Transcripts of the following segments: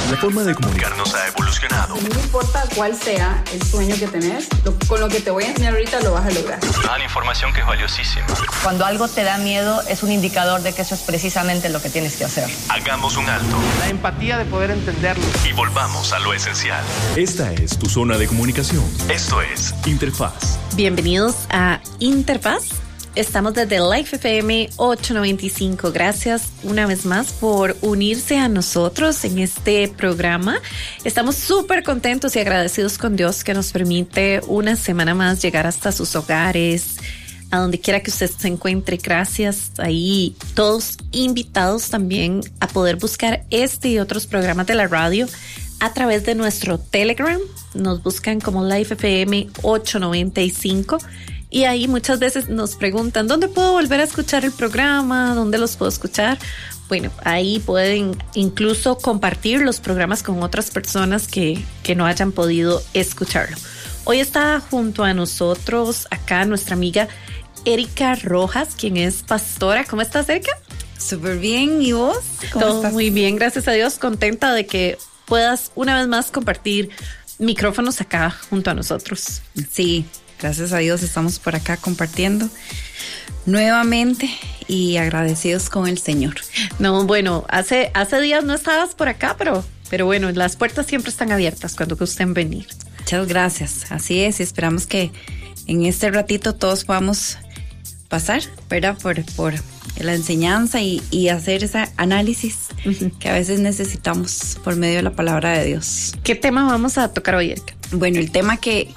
La forma de comunicarnos ha evolucionado. No importa cuál sea el sueño que tenés, con lo que te voy a enseñar ahorita lo vas a lograr. Nos dan información que es valiosísima. Cuando algo te da miedo es un indicador de que eso es precisamente lo que tienes que hacer. Hagamos un alto. La empatía de poder entenderlo. Y volvamos a lo esencial. Esta es tu zona de comunicación. Esto es Interfaz. Bienvenidos a Interfaz. Estamos desde Life FM 895. Gracias una vez más por unirse a nosotros en este programa. Estamos súper contentos y agradecidos con Dios que nos permite una semana más llegar hasta sus hogares, a donde quiera que usted se encuentre. Gracias. Ahí todos invitados también a poder buscar este y otros programas de la radio a través de nuestro Telegram. Nos buscan como Life FM 895. Y ahí muchas veces nos preguntan, ¿dónde puedo volver a escuchar el programa? ¿Dónde los puedo escuchar? Bueno, ahí pueden incluso compartir los programas con otras personas que no hayan podido escucharlo. Hoy está junto a nosotros acá nuestra amiga Erika Rojas, quien es pastora. ¿Cómo estás, Erika? Súper bien. ¿Y vos? Todo estás? Muy bien, gracias a Dios. Contenta de que puedas una vez más compartir micrófonos acá junto a nosotros. Sí. Gracias a Dios estamos por acá compartiendo nuevamente y agradecidos con el Señor. No, bueno, hace días no estabas por acá, pero bueno, las puertas siempre están abiertas cuando gusten venir. Muchas gracias, así es, y esperamos que en este ratito todos podamos pasar, ¿verdad? Por la enseñanza y hacer ese análisis que a veces necesitamos por medio de la palabra de Dios. ¿Qué tema vamos a tocar hoy, Erika? Bueno, el tema que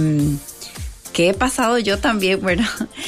he pasado yo también, bueno,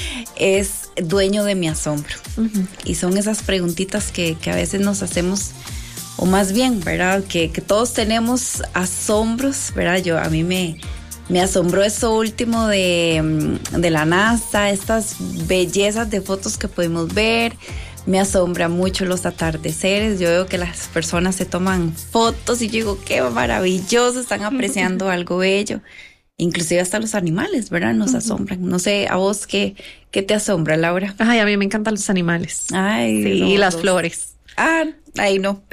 es dueño de mi asombro. Y son esas preguntitas que a veces nos hacemos, o más bien, ¿verdad? Que todos tenemos asombros, ¿verdad? A mí me asombró eso último de la NASA, estas bellezas de fotos que pudimos ver. Me asombra mucho los atardeceres. Yo veo que las personas se toman fotos y yo digo, qué maravilloso, están apreciando algo bello. Inclusive hasta los animales, ¿verdad? Nos asombran. No sé, ¿a vos qué te asombra, Laura? Ay, a mí me encantan los animales. Ay, sí, y las flores. Ahí no.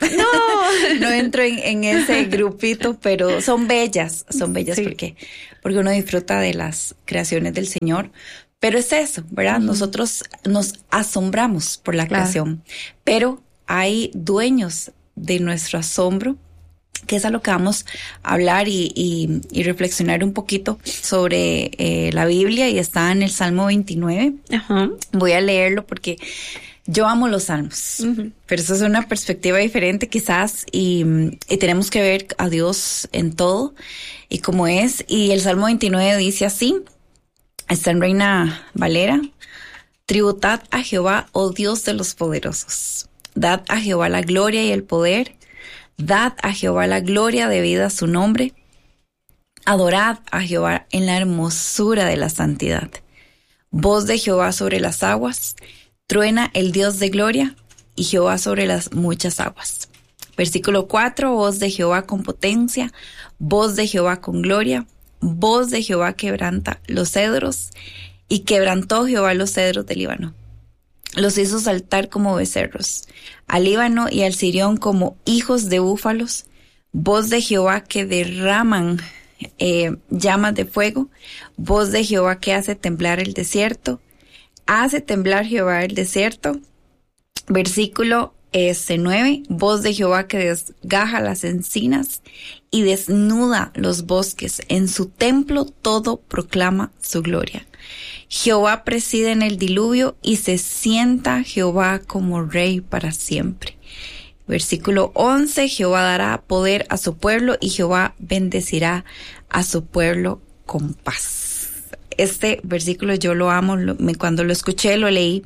No entro en ese grupito, pero son bellas sí. porque uno disfruta de las creaciones del Señor. Pero es eso, ¿verdad? Nosotros nos asombramos por la creación, pero hay dueños de nuestro asombro, que es a lo que vamos a hablar y reflexionar un poquito sobre la Biblia, y está en el Salmo 29. Voy a leerlo porque yo amo los salmos, pero eso es una perspectiva diferente quizás, y tenemos que ver a Dios en todo y cómo es. Y el Salmo 29 dice así, está en Reina Valera: tributad a Jehová, oh Dios de los poderosos, dad a Jehová la gloria y el poder. Dad a Jehová la gloria debida a su nombre. Adorad a Jehová en la hermosura de la santidad. Voz de Jehová sobre las aguas. Truena el Dios de gloria, y Jehová sobre las muchas aguas. Versículo 4. Voz de Jehová con potencia. Voz de Jehová con gloria. Voz de Jehová quebranta los cedros. Y quebrantó Jehová los cedros del Líbano. Los hizo saltar como becerros, al Líbano y al Sirión como hijos de búfalos. Voz de Jehová que derraman llamas de fuego. Voz de Jehová que hace temblar el desierto. Hace temblar Jehová el desierto. Versículo 9. Voz de Jehová que desgaja las encinas y desnuda los bosques. En su templo todo proclama su gloria. Jehová preside en el diluvio y se sienta Jehová como rey para siempre. Versículo 11. Jehová dará poder a su pueblo y Jehová bendecirá a su pueblo con paz. Este versículo yo lo amo. Cuando lo escuché, lo leí.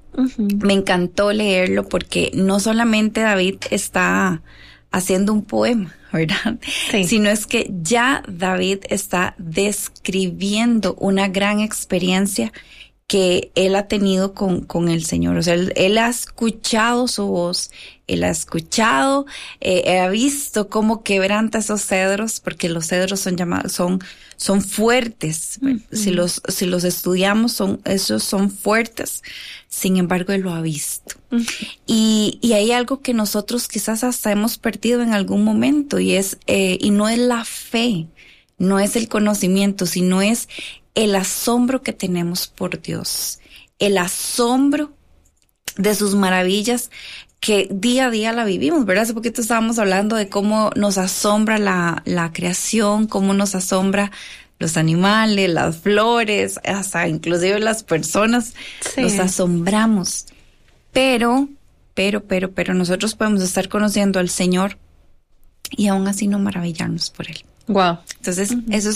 Me encantó leerlo porque no solamente David está haciendo un poema, ¿verdad? Sí. Sino es que ya David está describiendo una gran experiencia que él ha tenido con el Señor. O sea, él ha escuchado su voz, él ha escuchado, ha visto cómo quebranta esos cedros, porque los cedros son fuertes. Uh-huh. Si los estudiamos, esos son fuertes. Sin embargo, él lo ha visto. Uh-huh. Y hay algo que nosotros quizás hasta hemos perdido en algún momento, y no es la fe, no es el conocimiento, sino es el asombro que tenemos por Dios, el asombro de sus maravillas que día a día la vivimos, ¿verdad? Hace poquito estábamos hablando de cómo nos asombra la creación, cómo nos asombra los animales, las flores, hasta inclusive las personas, sí. Nos asombramos. Pero nosotros podemos estar conociendo al Señor y aún así no maravillarnos por Él. Wow. Entonces,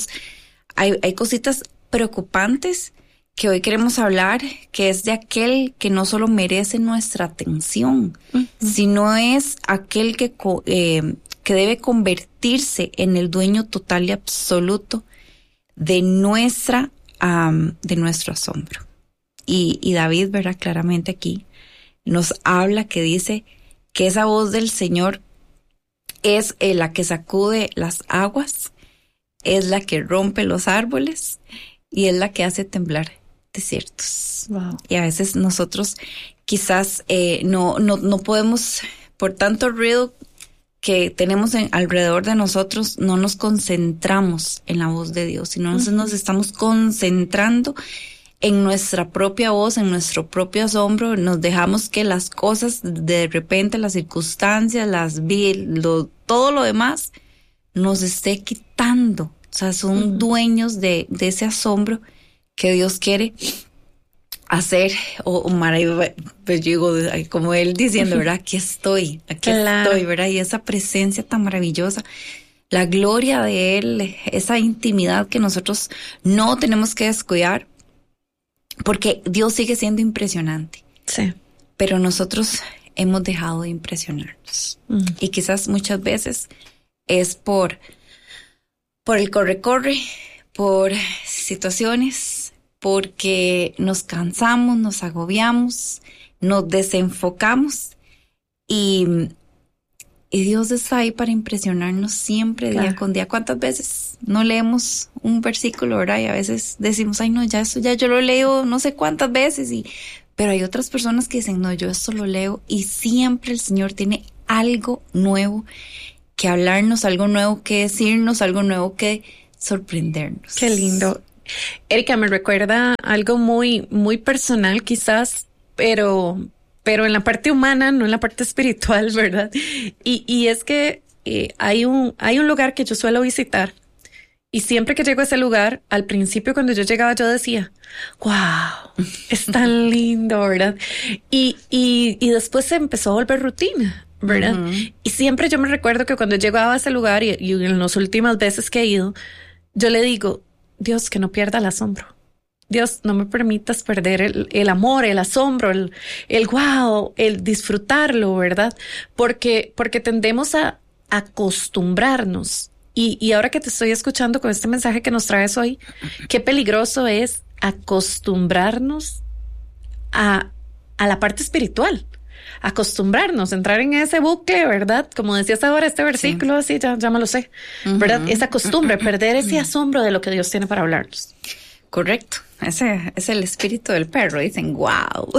hay cositas preocupantes que hoy queremos hablar, que es de aquel que no solo merece nuestra atención, sino es aquel que debe convertirse en el dueño total y absoluto de nuestro asombro. Y David, verá claramente aquí, nos habla que dice que esa voz del Señor es la que sacude las aguas, es la que rompe los árboles y es la que hace temblar desiertos. Wow. Y a veces nosotros quizás no podemos, por tanto ruido que tenemos alrededor de nosotros, no nos concentramos en la voz de Dios, sino nos estamos concentrando en nuestra propia voz, en nuestro propio asombro. Nos dejamos que las cosas, de repente las circunstancias, todo lo demás nos esté quitando. O sea, son dueños de ese asombro que Dios quiere hacer, pues digo, como Él diciendo, ¿verdad? Aquí estoy, ¿verdad? Y esa presencia tan maravillosa, la gloria de Él, esa intimidad que nosotros no tenemos que descuidar, porque Dios sigue siendo impresionante. Sí. Pero nosotros hemos dejado de impresionarnos. Y quizás muchas veces es por el corre-corre, por situaciones, porque nos cansamos, nos agobiamos, nos desenfocamos y Dios está ahí para impresionarnos siempre, claro. Día con día. ¿Cuántas veces no leemos un versículo, verdad? Y a veces decimos, ay no, ya yo lo leo no sé cuántas veces, pero hay otras personas que dicen, no, yo esto lo leo, y siempre el Señor tiene algo nuevo que hablarnos, algo nuevo que decirnos, algo nuevo que sorprendernos. Qué lindo. Erika, me recuerda algo muy, muy personal quizás, pero en la parte humana, no en la parte espiritual, ¿verdad? Y es que hay un lugar que yo suelo visitar, y siempre que llego a ese lugar, al principio cuando yo llegaba yo decía, wow, es tan lindo, ¿verdad? Y después se empezó a volver rutina, ¿verdad? Uh-huh. Y siempre yo me recuerdo que cuando llegaba a ese lugar y en las últimas veces que he ido, yo le digo, Dios, que no pierda el asombro. Dios, no me permitas perder el amor, el asombro, el wow, el disfrutarlo, ¿verdad? Porque tendemos a acostumbrarnos. Y ahora que te estoy escuchando con este mensaje que nos traes hoy, qué peligroso es acostumbrarnos a la parte espiritual. Acostumbrarnos, entrar en ese bucle, ¿verdad? Como decías ahora, este versículo, sí, ya me lo sé, ¿verdad? Esa costumbre, perder ese asombro de lo que Dios tiene para hablarnos. Correcto. Ese es el espíritu del perro. Dicen, wow.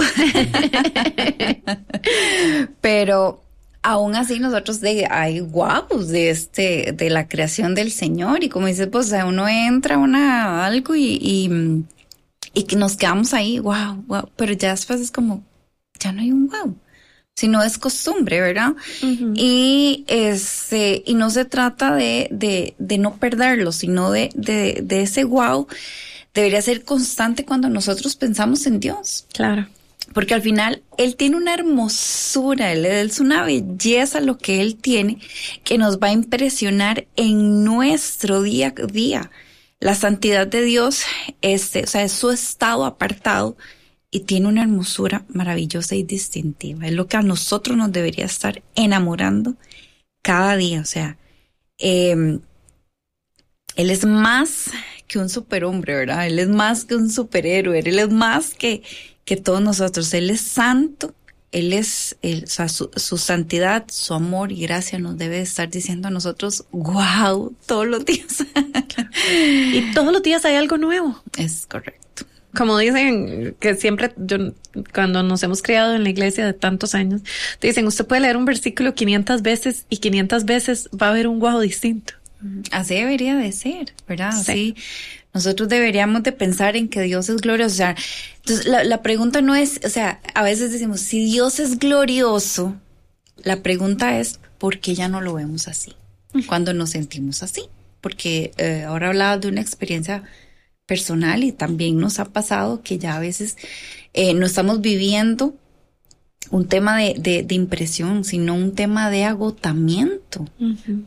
Pero aún así nosotros hay guapos de la creación del Señor. Y como dices, pues uno entra a algo y que nos quedamos ahí, wow. Pero ya después es como, ya no hay un wow. Sino es costumbre, ¿verdad? Uh-huh. Y no se trata de no perderlo, sino de ese wow. Debería ser constante cuando nosotros pensamos en Dios. Claro. Porque al final Él tiene una hermosura, Él es una belleza lo que Él tiene, que nos va a impresionar en nuestro día a día. La santidad de Dios, es su estado apartado, y tiene una hermosura maravillosa y distintiva. Es lo que a nosotros nos debería estar enamorando cada día. O sea, Él es más que un superhombre, ¿verdad? Él es más que un superhéroe, Él es más que todos nosotros. Él es santo, Él es, o sea, su santidad, su amor y gracia nos debe estar diciendo a nosotros, wow, todos los días. Y todos los días hay algo nuevo. Es correcto. Como dicen, que siempre, cuando nos hemos criado en la iglesia de tantos años, te dicen, usted puede leer un versículo 500 veces y 500 veces va a haber un wow distinto. Así debería de ser, ¿verdad? Sí. Así nosotros deberíamos de pensar en que Dios es glorioso. O sea, entonces la pregunta no es, o sea, a veces decimos, si Dios es glorioso, la pregunta es, ¿por qué ya no lo vemos así? Cuando nos sentimos así. Porque ahora hablaba de una experiencia personal y también nos ha pasado que ya a veces no estamos viviendo un tema de impresión, sino un tema de agotamiento. Uh-huh.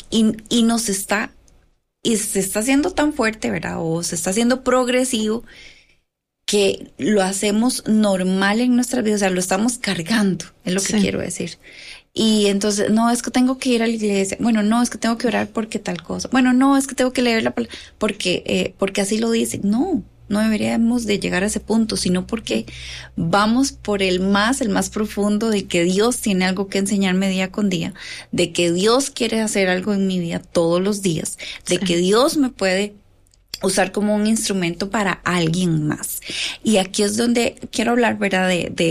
Y se está haciendo tan fuerte, ¿verdad? O se está haciendo progresivo que lo hacemos normal en nuestra vida, o sea, lo estamos cargando, es lo que quiero decir. Y entonces, no, es que tengo que ir a la iglesia. Bueno, no, es que tengo que orar porque tal cosa. Bueno, no, es que tengo que leer la palabra porque así lo dicen. No deberíamos de llegar a ese punto, sino porque vamos por el más profundo de que Dios tiene algo que enseñarme día con día, de que Dios quiere hacer algo en mi vida todos los días, de que Dios me puede usar como un instrumento para alguien más. Y aquí es donde quiero hablar, ¿verdad?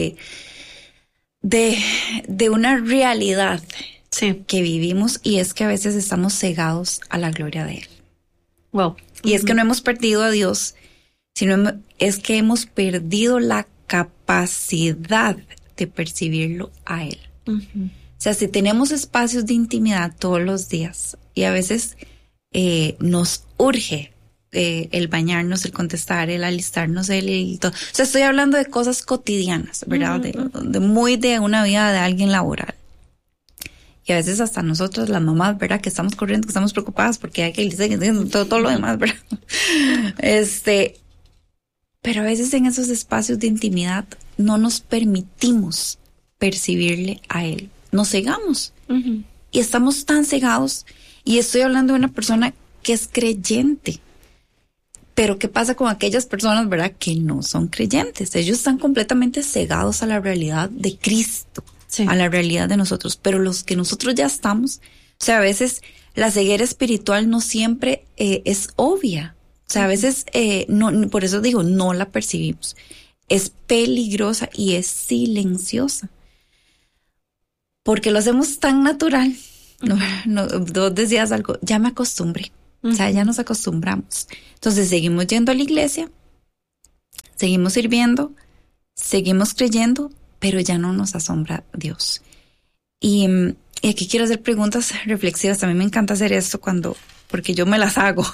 De una realidad que vivimos, y es que a veces estamos cegados a la gloria de Él. Wow. Y es que no hemos perdido a Dios, sino es que hemos perdido la capacidad de percibirlo a Él. Uh-huh. O sea, si tenemos espacios de intimidad todos los días, y a veces nos urge el bañarnos, el contestar, el alistarnos, el todo. O sea, estoy hablando de cosas cotidianas, ¿verdad? Uh-huh. De una vida de alguien laboral. Y a veces hasta nosotros, las mamás, ¿verdad? Que estamos corriendo, que estamos preocupadas porque hay que irse, todo lo demás, ¿verdad? Pero a veces en esos espacios de intimidad no nos permitimos percibirle a Él. Nos cegamos. Uh-huh. Y estamos tan cegados. Y estoy hablando de una persona que es creyente. Pero ¿qué pasa con aquellas personas, verdad, que no son creyentes? Ellos están completamente cegados a la realidad de Cristo, a la realidad de nosotros. Pero los que nosotros ya estamos, o sea, a veces la ceguera espiritual no siempre es obvia. O sea, a veces, no, por eso digo, no la percibimos. Es peligrosa y es silenciosa. Porque lo hacemos tan natural. Vos decías algo, ya me acostumbré. O sea, ya nos acostumbramos. Entonces seguimos yendo a la iglesia, seguimos sirviendo, seguimos creyendo, pero ya no nos asombra Dios. Y aquí quiero hacer preguntas reflexivas. A mí me encanta hacer esto porque yo me las hago.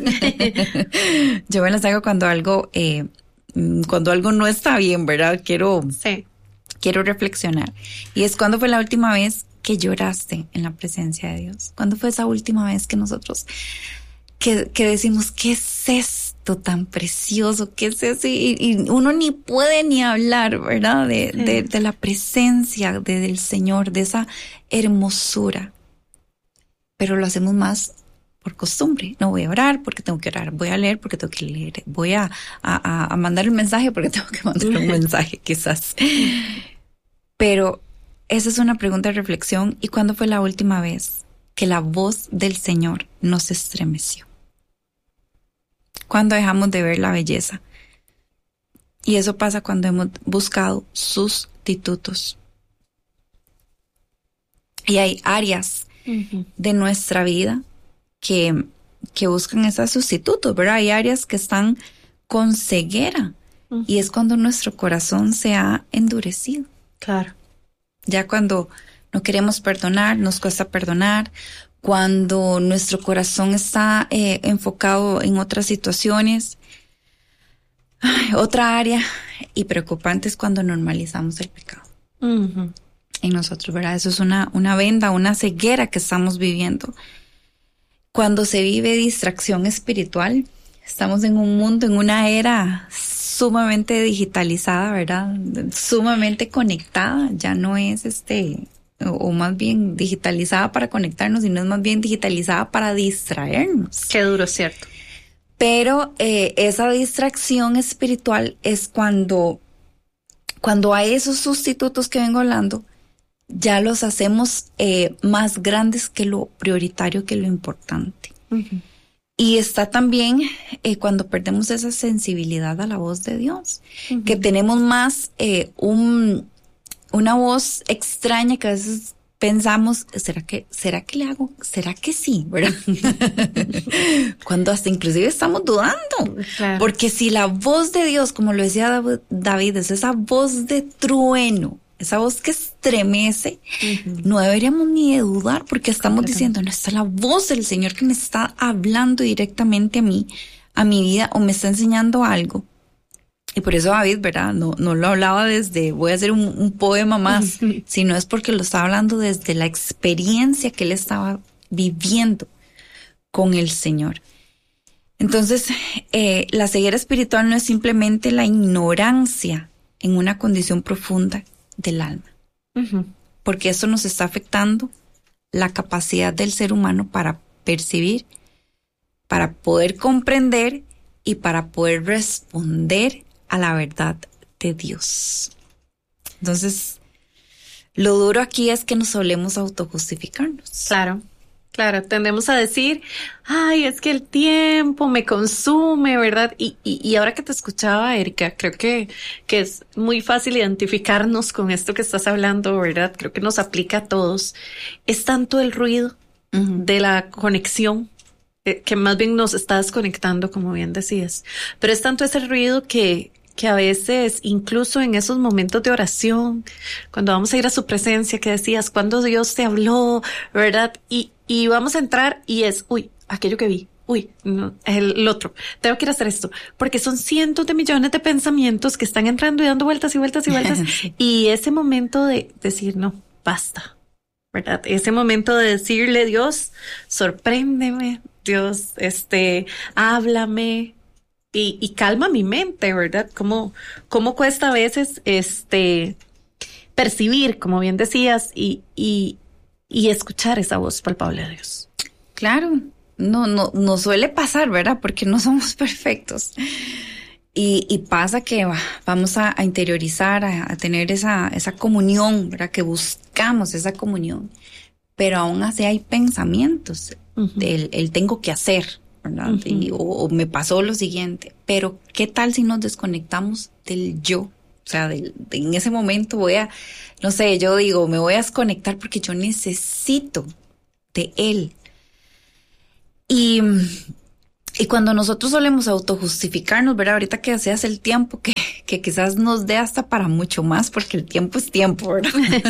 Yo me las hago cuando algo no está bien, ¿verdad? Quiero reflexionar. Y es, ¿cuándo fue la última vez que lloraste en la presencia de Dios? ¿Cuándo fue esa última vez que nosotros que decimos, ¿qué es esto tan precioso? ¿Qué es eso? Y uno ni puede ni hablar, ¿verdad? De la presencia del Señor, de esa hermosura. Pero lo hacemos más por costumbre. No voy a orar porque tengo que orar. Voy a leer porque tengo que leer. Voy a mandar un mensaje porque tengo que mandar un mensaje, quizás. Pero esa es una pregunta de reflexión. ¿Y cuándo fue la última vez que la voz del Señor nos estremeció? ¿Cuándo dejamos de ver la belleza? Y eso pasa cuando hemos buscado sustitutos. Y hay áreas de nuestra vida que buscan esos sustitutos, ¿verdad? Hay áreas que están con ceguera. Y es cuando nuestro corazón se ha endurecido. Claro. Ya cuando no queremos perdonar, nos cuesta perdonar. Cuando nuestro corazón está enfocado en otras situaciones. Otra área y preocupante es cuando normalizamos el pecado. Uh-huh. En nosotros, ¿verdad? Eso es una venda, una ceguera que estamos viviendo. Cuando se vive distracción espiritual, estamos en un mundo, en una era sumamente digitalizada, ¿verdad? Sumamente conectada. Ya no es o más bien digitalizada para conectarnos, sino es más bien digitalizada para distraernos. Qué duro, ¿cierto? Pero esa distracción espiritual es cuando hay esos sustitutos que vengo hablando, ya los hacemos más grandes que lo prioritario, que lo importante. Uh-huh. Y está también cuando perdemos esa sensibilidad a la voz de Dios, uh-huh. que tenemos más una voz extraña que a veces pensamos, ¿será que le hago? ¿Será que sí? ¿Verdad? Cuando hasta inclusive estamos dudando. Claro. Porque si la voz de Dios, como lo decía David, es esa voz de trueno, esa voz que estremece, uh-huh. no deberíamos ni de dudar, porque estamos diciendo, no, esta es la voz del Señor que me está hablando directamente a mí, a mi vida, o me está enseñando algo. Y por eso David, ¿verdad? No lo hablaba desde voy a hacer un poema más, sino es porque lo estaba hablando desde la experiencia que él estaba viviendo con el Señor. Entonces, la ceguera espiritual no es simplemente la ignorancia en una condición profunda del alma, uh-huh. porque eso nos está afectando la capacidad del ser humano para percibir, para poder comprender y para poder responder a la verdad de Dios. Entonces, lo duro aquí es que nos solemos autojustificarnos. Claro, tendemos a decir, ay, es que el tiempo me consume, ¿verdad? Y ahora que te escuchaba, Erika, creo que es muy fácil identificarnos con esto que estás hablando, ¿verdad? Creo que nos aplica a todos. Es tanto el ruido uh-huh. de la conexión, que más bien nos está desconectando, como bien decías. Pero es tanto ese ruido que a veces, incluso en esos momentos de oración, cuando vamos a ir a su presencia, que decías, cuando Dios te habló, ¿verdad? Y vamos a entrar y es, uy, aquello que vi, uy, no, el otro, tengo que ir a hacer esto, porque son cientos de millones de pensamientos que están entrando y dando vueltas y vueltas y vueltas. Sí. Y ese momento de decir, no, basta, ¿verdad? Ese momento de decirle, Dios, sorpréndeme, Dios, háblame y calma mi mente, ¿verdad? ¿Cómo cuesta a veces percibir, como bien decías, y escuchar esa voz palpable de Dios? Claro, no suele pasar, ¿verdad? Porque no somos perfectos. Y pasa que vamos a interiorizar, a tener esa comunión, ¿verdad? Que buscamos esa comunión. Pero aún así hay pensamientos uh-huh. del tengo que hacer, ¿verdad? Uh-huh. O me pasó lo siguiente. Pero ¿qué tal si nos desconectamos del yo? O sea, en ese momento yo digo, me voy a desconectar porque yo necesito de Él. Y cuando nosotros solemos autojustificarnos, ¿verdad? Ahorita que deseas el tiempo, que quizás nos dé hasta para mucho más, porque el tiempo es tiempo, ¿verdad?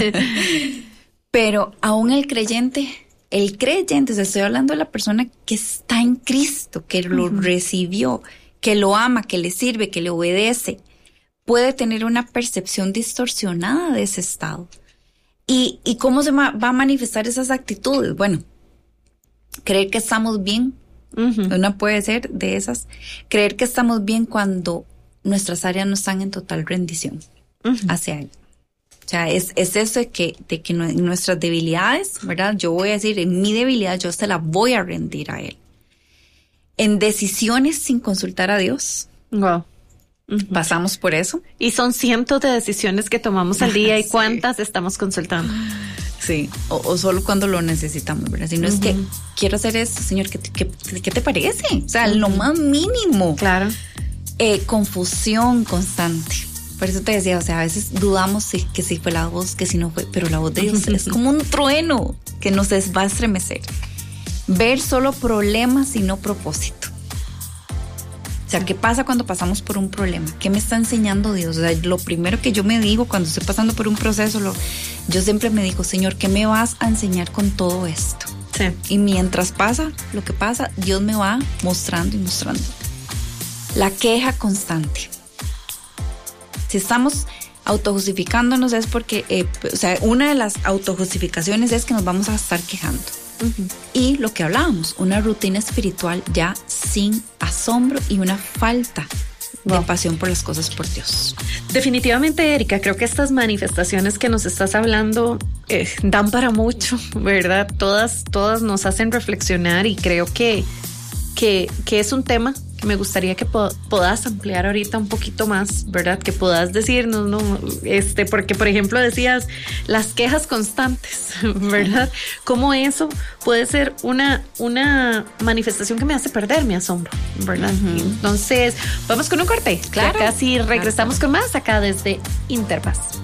Pero aún el creyente, o sea, estoy hablando de la persona que está en Cristo, que lo uh-huh. recibió, que lo ama, que le sirve, que le obedece, puede tener una percepción distorsionada de ese estado. ¿Y cómo se va a manifestar esas actitudes? Bueno, creer que estamos bien, uh-huh. una puede ser de esas, creer que estamos bien cuando nuestras áreas no están en total rendición uh-huh. hacia Él. O sea, es eso de que en nuestras debilidades, ¿verdad? Yo voy a decir, en mi debilidad yo se la voy a rendir a Él. En decisiones sin consultar a Dios. Wow. Uh-huh. Pasamos por eso. Y son cientos de decisiones que tomamos al día y cuántas estamos consultando. Sí, o solo cuando lo necesitamos, ¿verdad? Si no uh-huh. es que quiero hacer esto, Señor, ¿qué te parece? O sea, uh-huh. lo más mínimo. Claro. Confusión constante. Por eso te decía, o sea, a veces dudamos que si fue la voz, que si no fue, pero la voz de Dios es como un trueno que nos va a estremecer. Ver solo problemas y no propósito. O sea, ¿qué pasa cuando pasamos por un problema? ¿Qué me está enseñando Dios? O sea, lo primero que yo me digo cuando estoy pasando por un proceso, yo siempre me digo, Señor, ¿qué me vas a enseñar con todo esto? Sí. Y mientras pasa lo que pasa, Dios me va mostrando y mostrando. La queja constante. Si estamos autojustificándonos es porque, o sea, una de las autojustificaciones es que nos vamos a estar quejando. Uh-huh. Y lo que hablábamos, una rutina espiritual ya sin asombro y una falta de pasión por las cosas por Dios. Definitivamente, Erika, creo que estas manifestaciones que nos estás hablando dan para mucho, ¿verdad? Todas nos hacen reflexionar y creo que es un tema me gustaría que puedas ampliar ahorita un poquito más, ¿verdad? Que puedas decirnos, ¿no? Porque, por ejemplo, decías las quejas constantes, ¿verdad? Cómo eso puede ser una manifestación que me hace perder mi asombro, ¿verdad? Entonces, vamos con un corte. Claro. Ya casi regresamos con más acá desde Interpaz.